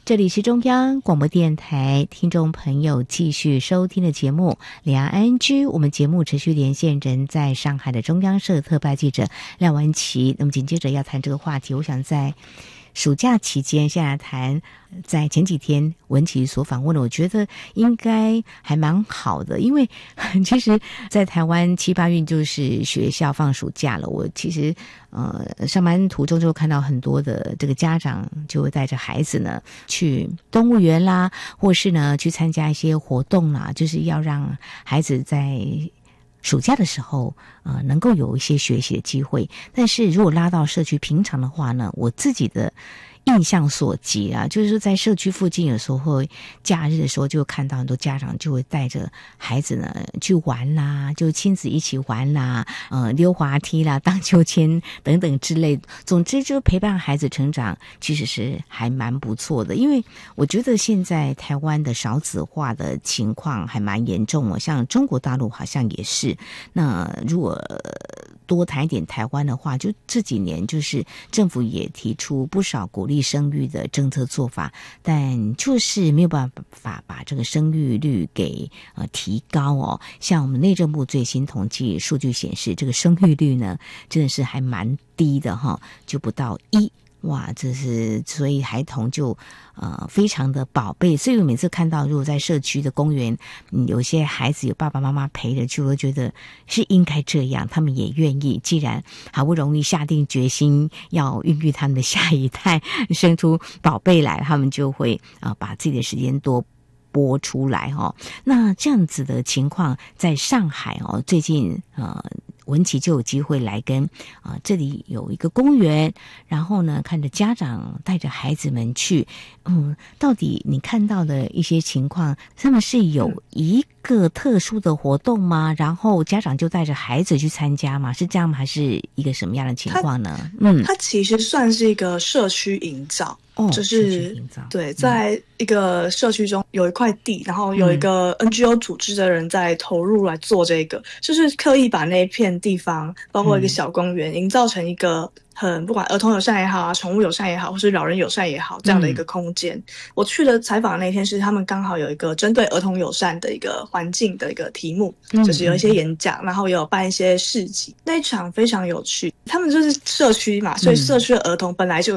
这里是中央广播电台，听众朋友继续收听的节目两岸安居。我们节目持续连线人在上海的中央社特派记者廖文琪。那么紧接着要谈这个话题，我想在暑假期间先来谈，在前几天文琪所访问的，我觉得应该还蛮好的，因为其实在台湾7、8月就是学校放暑假了，我其实上班途中就看到很多的这个家长就会带着孩子呢去动物园啦，或是呢去参加一些活动啦，就是要让孩子在暑假的时候能够有一些学习的机会。但是如果拉到社区平常的话呢，我自己的印象所及啊，就是说在社区附近有时候会假日的时候就看到很多家长就会带着孩子呢去玩啦，就亲子一起玩啦，溜滑梯啦，荡秋千等等之类的。总之就陪伴孩子成长其实是还蛮不错的。因为我觉得现在台湾的少子化的情况还蛮严重哦，像中国大陆好像也是。那如果多谈一点台湾的话，就这几年就是政府也提出不少鼓励生育的政策做法，但就是没有办法把这个生育率给提高哦。像我们内政部最新统计数据显示，这个生育率呢真的是还蛮低的哈，就不到1。哇，这是所以孩童就非常的宝贝。所以我每次看到如果在社区的公园有些孩子有爸爸妈妈陪着，就会觉得是应该这样，他们也愿意，既然好不容易下定决心要孕育他们的下一代，生出宝贝来，他们就会把自己的时间多播出来哦。那这样子的情况在上海哦，最近文琪就有机会来跟这里有一个公园，然后呢看着家长带着孩子们去，到底你看到的一些情况，他们是有一个特殊的活动吗？然后家长就带着孩子去参加吗？是这样吗？还是一个什么样的情况呢？ 它其实算是一个社区营造。就是对，在一个社区中有一块地，然后有一个 NGO 组织的人在投入来做这个，就是刻意把那一片地方，包括一个小公园，营造成一个不管儿童友善也好啊，宠物友善也好，或是老人友善也好，这样的一个空间。我去的采访的那天是他们刚好有一个针对儿童友善的一个环境的一个题目，就是有一些演讲，然后也有办一些市集，那一场非常有趣。他们就是社区嘛，所以社区的儿童本来就